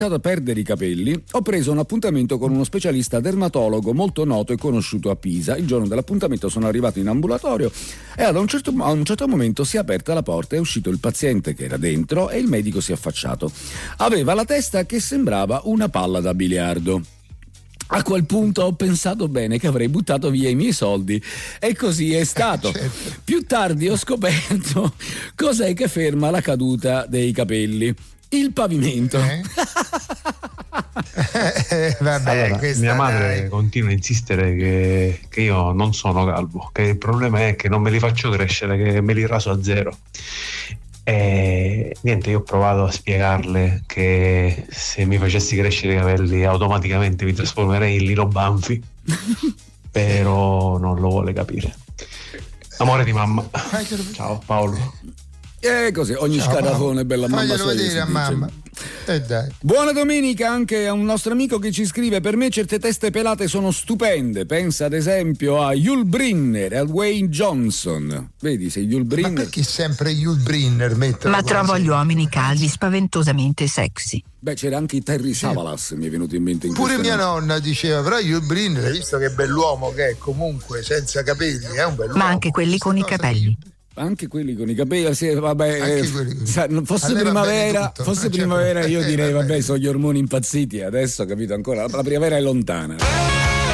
a perdere i capelli, ho preso un appuntamento con uno specialista dermatologo molto noto e conosciuto a Pisa. Il giorno dell'appuntamento sono arrivato in ambulatorio e a un certo momento si è aperta la porta, è uscito il paziente che era dentro e il medico si è affacciato. Aveva la testa che sembrava una palla da biliardo. A quel punto ho pensato bene che avrei buttato via i miei soldi e così è stato. Certo. Più tardi ho scoperto cos'è che ferma la caduta dei capelli. Il pavimento. Vabbè, Allora, mia madre continua a insistere che io non sono calvo, che il problema è che non me li faccio crescere, che me li raso a zero. E niente, io ho provato a spiegarle che se mi facessi crescere i capelli automaticamente mi trasformerei in Lino Banfi, però non lo vuole capire. Amore di mamma. Ciao Paolo. Così, ogni scarafone bella mamma faglielo sua, vedere a mamma. Dai. Buona domenica anche a un nostro amico che ci scrive: per me certe teste pelate sono stupende, pensa ad esempio a Yul Brynner e a Wayne Johnson. Vedi, se Yul Brynner... Ma perché sempre Yul Brynner mette? Ma trovo gli uomini calvi spaventosamente sexy. Beh, c'era anche Terry Savalas, mi è venuto in mente in Pure questa mia notte. nonna diceva, però Yul Brynner, hai visto che bell'uomo che è, comunque senza capelli, è un bell'uomo. Ma anche quelli con i capelli. Anche quelli con i capelli, sì, vabbè, Anche quelli con- fosse a lei va bene primavera, tutto, io direi va vabbè, bene. sono gli ormoni impazziti, adesso capito ancora, la primavera è lontana.